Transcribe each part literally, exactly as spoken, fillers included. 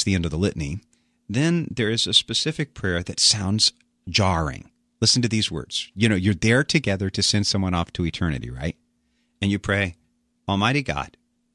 the end of the litany, then there is a specific prayer that sounds jarring. Listen to these words. You know, you're there together to send someone off to eternity, right? And you pray, Almighty God,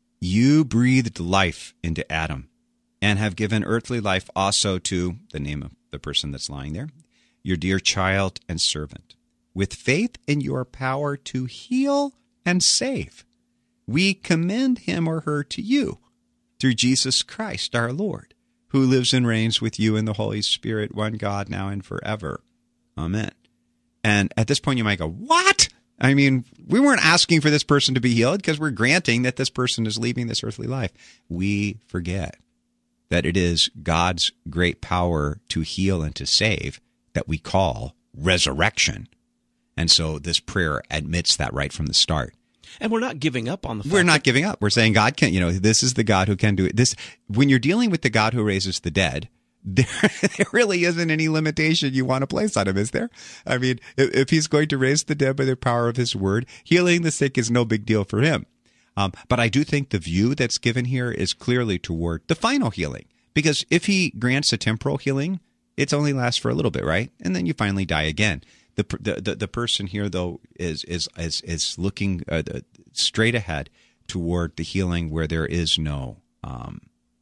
you breathed life into Adam and have given earthly life also to the name of the person that's lying there, your dear child and servant. With faith in your power to heal and save, we commend him or her to you through Jesus Christ our Lord, who lives and reigns with you in the Holy Spirit, one God, now and forever. Amen. And at this point, you might go, what? I mean, we weren't asking for this person to be healed because we're granting that this person is leaving this earthly life. We forget that it is God's great power to heal and to save that we call resurrection. And so this prayer admits that right from the start. And we're not giving up on the fact We're not that- giving up. We're saying God can, you know, this is the God who can do it. This, when you're dealing with the God who raises the dead, there, there really isn't any limitation you want to place on him, is there? I mean, if, if he's going to raise the dead by the power of his word, healing the sick is no big deal for him. Um, but I do think the view that's given here is clearly toward the final healing. Because if he grants a temporal healing, it's only lasts for a little bit, right? And then you finally die again. The the the, the person here, though, is is is, is looking uh, straight ahead toward the healing where there is no um,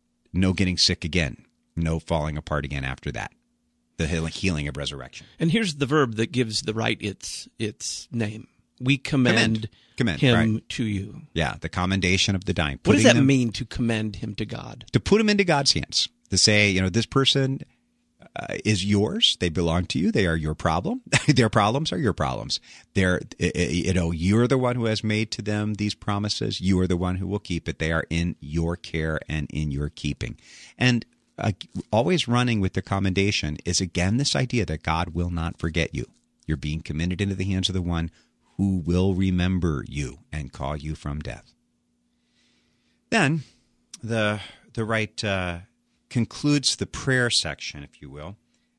no getting sick again, no falling apart again after that. The healing of resurrection. And here's the verb that gives the rite its its name. We commend, commend. commend him right. to you. Yeah, the commendation of the dying. What does Putting that them, mean, to commend him to God? To put him into God's hands. To say, you know, this person uh, is yours. They belong to you. They are your problem. Their problems are your problems. They're, you know, you're the one who has made to them these promises. You are the one who will keep it. They are in your care and in your keeping. And uh, always running with the commendation is, again, this idea that God will not forget you. You're being committed into the hands of the one who will remember you and call you from death. Then the the rite uh, concludes the prayer section, if you will,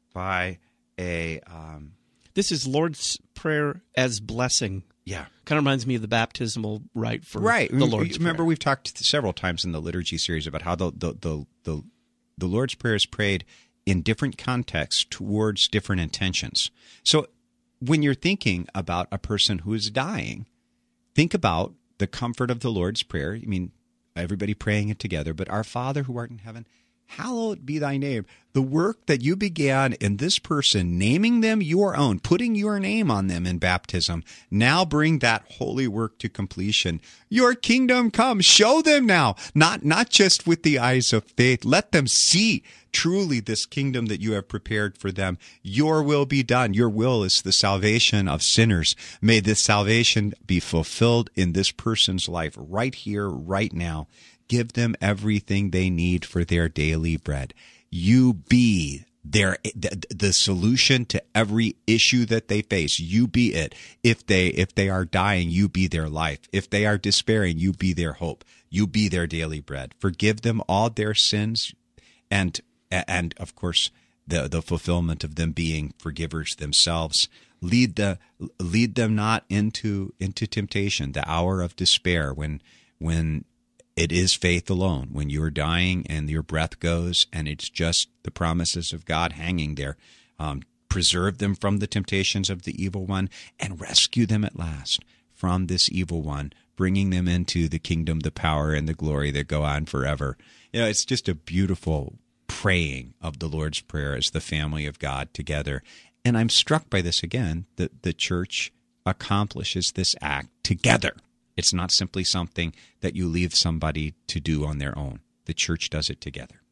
by a... Um, this is Lord's Prayer as blessing. Yeah. Kind of reminds me of the baptismal rite for right. the Lord's Remember, Prayer. We've talked several times in the liturgy series about how the the, the, the, the Lord's Prayer is prayed in different contexts towards different intentions. So when you're thinking about a person who is dying, think about the comfort of the Lord's Prayer. I mean, everybody praying it together, but our Father who art in heaven, hallowed be thy name. The work that you began in this person, naming them your own, putting your name on them in baptism, now bring that holy work to completion. Your kingdom come. Show them now, not, not just with the eyes of faith. Let them see truly this kingdom that you have prepared for them. Your will be done. Your will is the salvation of sinners. May this salvation be fulfilled in this person's life right here, right now. Give them everything they need for their daily bread. You be their the, the solution to every issue that they face. You be it. If they if they are dying, you be their life. If they are despairing, you be their hope. You be their daily bread. Forgive them all their sins, and and of course the the fulfillment of them being forgivers themselves. Lead the lead them not into into temptation, the hour of despair when when it is faith alone. When you are dying and your breath goes and it's just the promises of God hanging there, um, preserve them from the temptations of the evil one and rescue them at last from this evil one, bringing them into the kingdom, the power, and the glory that go on forever. You know, it's just a beautiful praying of the Lord's Prayer as the family of God together. And I'm struck by this again, that the church accomplishes this act together. It's not simply something that you leave somebody to do on their own. The church does it together.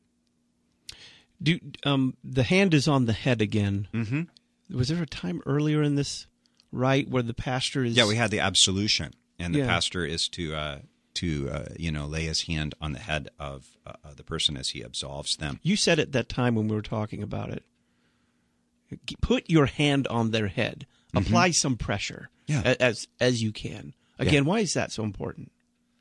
Do um, the hand is on the head again. Mm-hmm. Was there a time earlier in this rite where the pastor is... Yeah, we had the absolution, and the Yeah. pastor is to, uh, to uh, you know, lay his hand on the head of uh, the person as he absolves them. You said at that time when we were talking about it, put your hand on their head. Apply some pressure Yeah. a- as as you can. Again, why is that so important?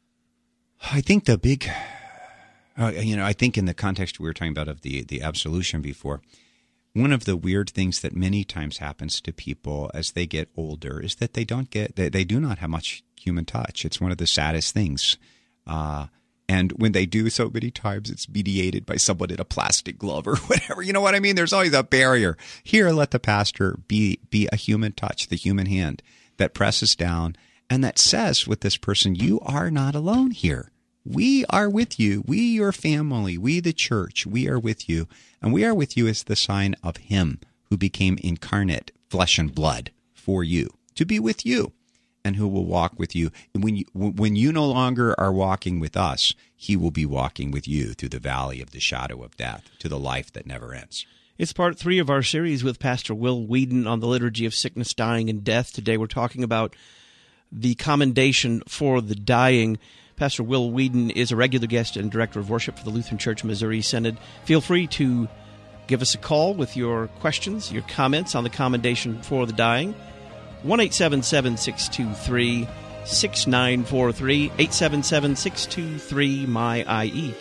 I think the big, uh, you know, I think in the context we were talking about of the, the absolution before, one of the weird things that many times happens to people as they get older is that they don't get, they, they do not have much human touch. It's one of the saddest things. Uh, And when they do so many times, it's mediated by someone in a plastic glove or whatever. You know what I mean? There's always a barrier. Here, let the pastor be be a human touch, the human hand that presses down and that says with this person, you are not alone here. We are with you. We, your family, we, the church, we are with you. And we are with you as the sign of him who became incarnate, flesh and blood for you, to be with you, and who will walk with you. And when you, when you no longer are walking with us, he will be walking with you through the valley of the shadow of death to the life that never ends. It's part three of our series with Pastor Will Weedon on the liturgy of sickness, dying, and death. Today we're talking about the commendation for the dying. Pastor Will Weedon is a regular guest and director of worship for the Lutheran Church Missouri Synod. Feel free to give us a call with your questions, your comments on the commendation for the dying. one eight seven seven, six two three, six nine four three, eight seven seven, six two three, M Y I E.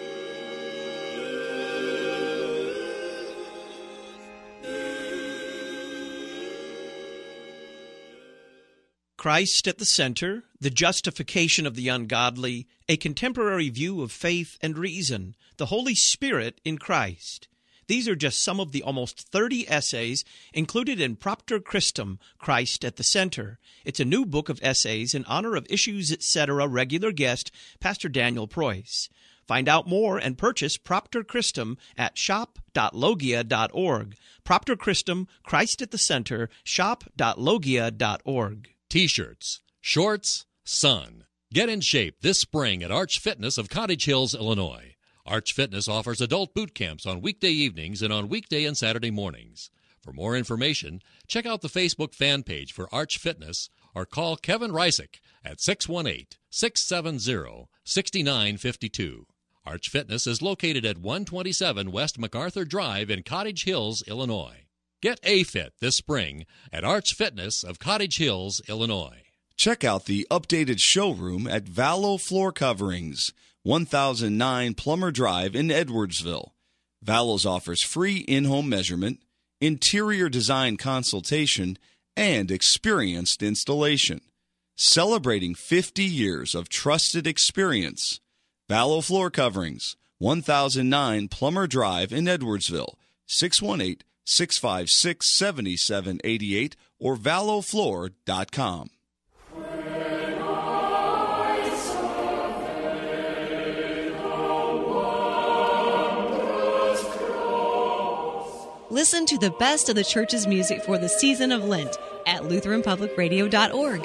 Christ at the center, the justification of the ungodly, a contemporary view of faith and reason, the Holy Spirit in Christ. These are just some of the almost thirty essays included in Propter Christum, Christ at the Center. It's a new book of essays in honor of Issues Etc. regular guest, Pastor Daniel Preuss. Find out more and purchase Propter Christum at shop dot logia dot org. Propter Christum, Christ at the Center, shop dot logia dot org. T-shirts, shorts, sun. Get in shape this spring at Arch Fitness of Cottage Hills, Illinois. Arch Fitness offers adult boot camps on weekday evenings and on weekday and Saturday mornings. For more information, check out the Facebook fan page for Arch Fitness or call Kevin Reisick at six one eight, six seven zero, six nine five two. Arch Fitness is located at one twenty-seven West MacArthur Drive in Cottage Hills, Illinois. Get A-Fit this spring at Arch Fitness of Cottage Hills, Illinois. Check out the updated showroom at Vallow Floor Coverings, one thousand nine Plummer Drive in Edwardsville. Vallow's offers free in-home measurement, interior design consultation, and experienced installation. Celebrating fifty years of trusted experience. Vallow Floor Coverings, one thousand nine Plummer Drive in Edwardsville, six one eight, six five six, seven seven eight eight or vallow floor dot com. Listen to the best of the church's music for the season of Lent at Lutheran Public Radio dot org.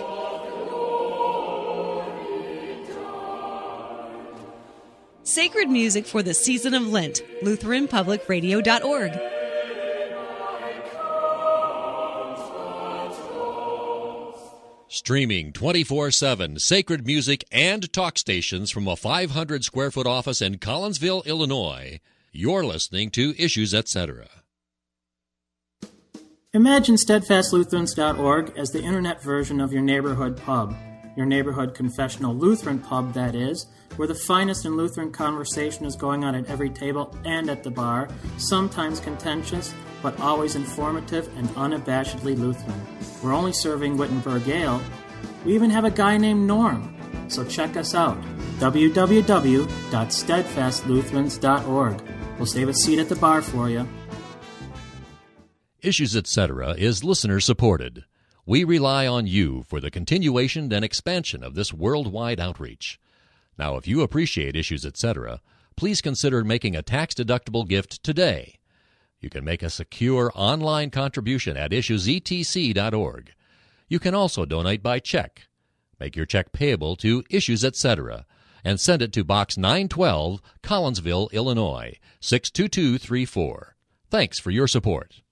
Sacred music for the season of Lent, Lutheran Public Radio dot org. Streaming twenty-four seven sacred music and talk stations from a five hundred square foot office in Collinsville, Illinois. You're listening to Issues Etc. Imagine Steadfast Lutherans dot org as the internet version of your neighborhood pub. Your neighborhood confessional Lutheran pub, that is, where the finest in Lutheran conversation is going on at every table and at the bar, sometimes contentious, but always informative and unabashedly Lutheran. We're only serving Wittenberg Ale. We even have a guy named Norm. So check us out, w w w dot steadfast lutherans dot org. We'll save a seat at the bar for you. Issues Etc. is listener-supported. We rely on you for the continuation and expansion of this worldwide outreach. Now, if you appreciate Issues Etc., please consider making a tax-deductible gift today. You can make a secure online contribution at issues e t c dot org. You can also donate by check. Make your check payable to Issues Etc. and send it to Box nine twelve, Collinsville, Illinois, six two two three four. Thanks for your support.